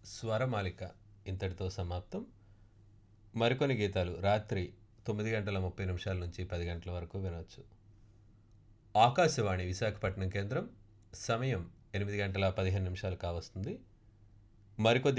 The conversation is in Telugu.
స్వరమాలిక ఇంతటితో సమాప్తం. మరికొన్ని గీతాలు రాత్రి 9:30 నుంచి 10 గంటల వరకు వినవచ్చు. ఆకాశవాణి విశాఖపట్నం కేంద్రం సమయం 8:15 కావస్తుంది. మరికొద్ది